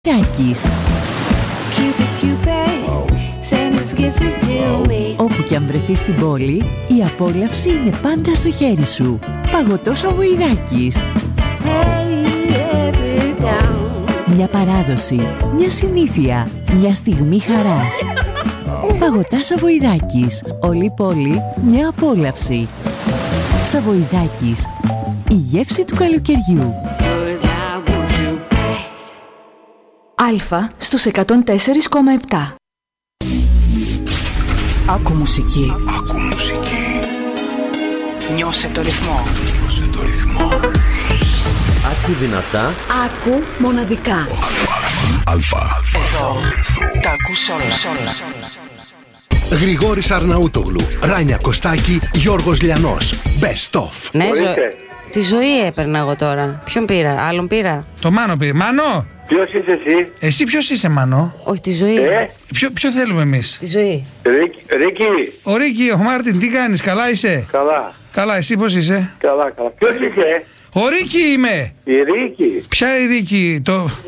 Σαβοϊδάκης. Όπου κι αν βρεθείς στην πόλη, η απόλαυση είναι πάντα στο χέρι σου. Παγωτό Σαβοϊδάκης. Μια παράδοση, μια συνήθεια, μια στιγμή χαράς. Παγωτά Σαβοϊδάκης. Όλη η πόλη, μια απόλαυση. Σαβοϊδάκης. Η γεύση του καλοκαιριού. Αλφα στους 104,7. Άκου μουσική. Άκου μουσική. Νιώσε το ρυθμό. Νιώσε το ρυθμό. Άκου δυνατά. Άκου μοναδικά. Αλφα. Εδώ τα ακούς όλα. Γρηγόρης Αρναούτογλου, Ράνια Κωστάκη, Γιώργος Λιανός. Best of. Ναι, τη ζωή έπαιρνα εγώ τώρα. Ποιον πήρα, άλλον πήρα. Το Μάνο πήρε. Μάνο! Ποιος είσαι εσύ? Εσύ ποιος είσαι, Μάνο? Όχι, τη ζωή. Ποιο θέλουμε εμείς? Τη ζωή. Ρίκη. Ο Ρίκη, ο Μάρτιν, τι κάνεις, καλά είσαι? Καλά. Καλά, εσύ πώς είσαι? Καλά. Ποιος είσαι? Ο Ρίκη είμαι. Η Ρίκη. Ποια η Ρίκη?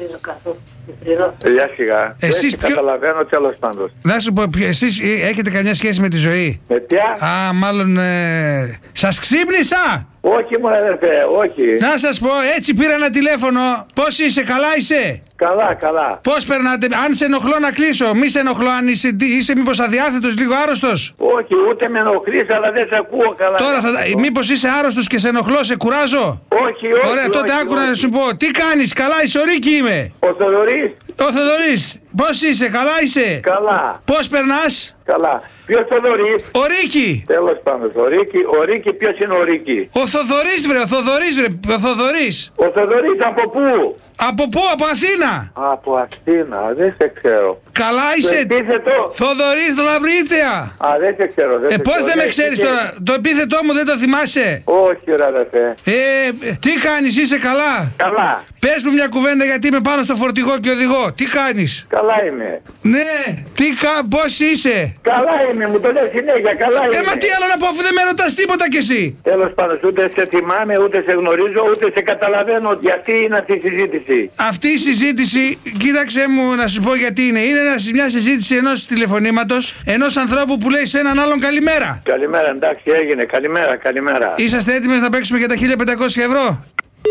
Για σιγά. Εσείς δεν καταλαβαίνω τέλος πάντων. Να σου πω, εσείς έχετε καμιά σχέση με τη ζωή? Με ποια? Α, μάλλον σας ξύπνησα. Όχι μου αδερφέ, όχι. Να σας πω, έτσι πήρα ένα τηλέφωνο. Πώς είσαι, καλά είσαι? Καλά. Πώς περνάτε? Αν σε ενοχλώ να κλείσω. Μη σε ενοχλώ, αν είσαι μήπως αδιάθετος, λίγο άρρωστος? Όχι, ούτε με ενοχλείς, αλλά δεν σε ακούω καλά. Τώρα μήπως είσαι άρρωστος και σε ενοχλώ, σε κουράζω? Όχι. Ωραία, τότε άκου να σου πω. Τι κάνεις, καλά είσαι? Ο Ρίκη είμαι. Ο Θοδωρής. Ο Θοδωρής. Πώς είσαι, καλά είσαι? Καλά. Πώς περνάς? Καλά. Ποιος Θοδωρής? Ο Ρίκη. Τέλος πάντων, ο Ρίκη, ποιος είναι ο Ρίκη? Ο Θοδωρής βρε. Ο Θοδωρής. Ο Θοδωρής από πού? Από πού? Από Αθήνα. Από Αθήνα, δεν σε ξέρω. Καλά είσαι? Το επίθετο? Θοδωρής Λαμπρίτεα. Δεν σε ξέρω. Πώς δεν με ξέρεις τώρα? Το επίθετό μου δεν το θυμάσαι? Όχι ρε αδερφέ. Τι κάνεις, είσαι καλά? Καλά. Πες μου μια κουβέντα, γιατί είμαι πάνω στο φορτηγό και οδηγώ. Τι κάνεις? Καλά είμαι. Ναι, πώς είσαι? Καλά είμαι, μου το λες συνέχεια, καλά είμαι. Μα τι άλλο να πω, αφού δεν με ρωτάς τίποτα κι εσύ? Τέλος πάντων, ούτε σε θυμάμαι, ούτε σε γνωρίζω, ούτε σε καταλαβαίνω γιατί είναι αυτή η συζήτηση. Αυτή η συζήτηση, κοίταξε μου να σου πω γιατί είναι. Είναι μια συζήτηση ενός τηλεφωνήματος, ενός ανθρώπου που λέει σε έναν άλλον καλημέρα. Καλημέρα, εντάξει, έγινε. Καλημέρα. Είσαστε έτοιμες να παίξουμε για τα 1.500 ευρώ?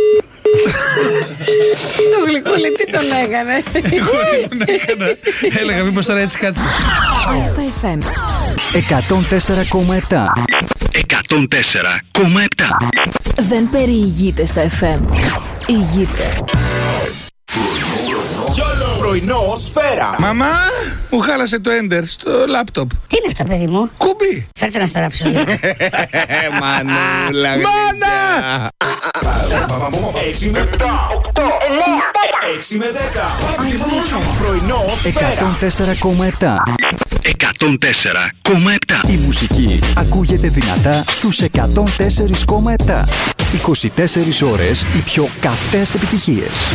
Το γλυκούλι τι τον έκανε? Έλεγα μήπως τώρα έτσι κάτσε. Αλφα FM 104,7. 104,7. Δεν περιηγείται στα FM. Ηγείται. Πρωινό Σφαίρα. Μαμά, μου χάλασε το Enter στο λάπτοπ. Τι είναι αυτό, παιδί μου? Κουμπί. Φέρτε να στο ράψω. Μανούλα. Μάνα! 6 με 7, 8, 9, 6 με 10. Πρωινό Σφαίρα. 104,7. 104,7. Η μουσική ακούγεται δυνατά στους 104,7. 24 ώρες οι πιο καυτές επιτυχίες.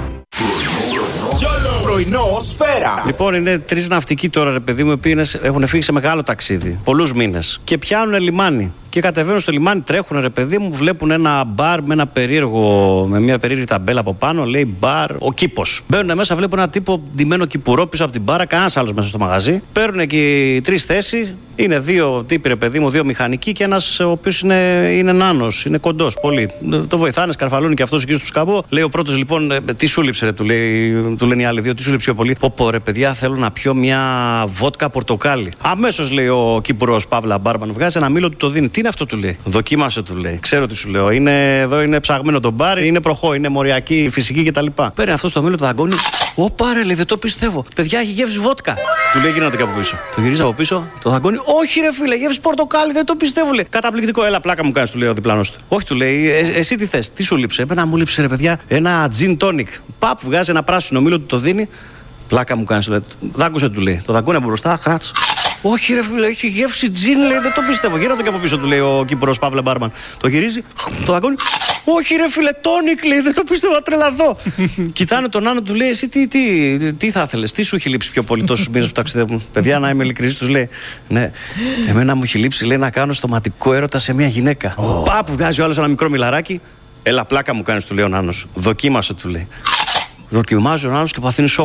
Πρωινό Σφαίρα. Λοιπόν, είναι 3 ναυτικοί τώρα, ρε παιδί μου, οι οποίοι έχουν φύγει σε μεγάλο ταξίδι. Πολλούς μήνες. Και πιάνουν λιμάνι. Και κατεβαίνουν στο λιμάνι, τρέχουν, ρε παιδί μου, βλέπουν ένα μπαρ με με μια περίεργη ταμπέλα από πάνω, λέει μπαρ ο Κήπος. Μπαίνουν μέσα, βλέπουν ένα τύπο ντυμένο κυπουρό πίσω από την μπάρα, κανένας άλλος μέσα στο μαγαζί. Παίρνουν εκεί 3 θέσεις. Είναι 2 τύποι, ρε παιδί μου, 2 μηχανικοί και ένας ο οποίος είναι νάνος, είναι κοντός πολύ. Το βοηθάνε, σκαρφαλώνει και αυτός εκεί στο σκάμπο. Λέει ο πρώτος, λοιπόν, τι σου λείψε, ρε, του λένε οι άλλοι 2, τι σου λείψε πολύ? Πω, ρε παιδιά, θέλω να πιω μια βότκα πορτοκάλι. Αμέσως, λέει ο κυπουρός Παύλα Μπάρμαν, βγάζει ένα μήλο, του το δίνει. Τι είναι αυτό, του λέει? Δοκίμασε, του λέει. Ξέρω τι σου λέω. Εδώ είναι ψαγμένο το μπαρ, είναι προχώ, είναι μοριακή, φυσική κτλ. Παίρνει αυτό το μήλο, το δαγκώνει. Πάρε, λέει, δεν το πιστεύω. Παιδιά, έχει γεύση βότκα. Του λέει, γίνονται και από πίσω. Το γυρίζει από πίσω, το δαγκώνει. Όχι, ρε φίλε, γεύση πορτοκάλι, δεν το πιστεύω, λέει. Καταπληκτικό, έλα, πλάκα μου κάνει, του λέει ο διπλανός του. Όχι, του λέει, εσύ τι θες, τι σου λείψε? Εμένα μου λείψε, ρε παιδιά, ένα gin tonic. Παπ, βγάζει ένα πράσινο μήλο, του το δίνει. Πλάκα μου κάνει, του λέει. Δάγκωσε, του λέει. Το δαγκώνει από μπροστά, χράτς. Όχι, ρε φίλε, έχει γεύση τζιν, λέει, δεν το πιστεύω. Γύρω το και από πίσω, του λέει ο Κύπρος Παύλα Μπάρμαν. Το γυρίζει, το δαγκώνει. Όχι, ρε φίλε, τόνικ, λέει, δεν το πιστεύω, θα τρελαθώ. Κοιτάνε τον Άνω, του λέει, εσύ τι θα ήθελες, τι σου έχει λείψει πιο πολύ τόσους μήνες που ταξιδεύουν? Παιδιά, να είμαι ειλικρινής, τους λέει. Ναι, εμένα μου έχει λείψει, λέει, να κάνω στοματικό έρωτα σε μια γυναίκα. Πάπου βγάζει ο άλλος ένα μικρό μιλαράκι. Έλα, πλάκα μου κάνεις, του λέει ο Νάνος. Δοκίμασε, του λέει. Δοκιμάζει ο άλλος και παθαίνει σοκ.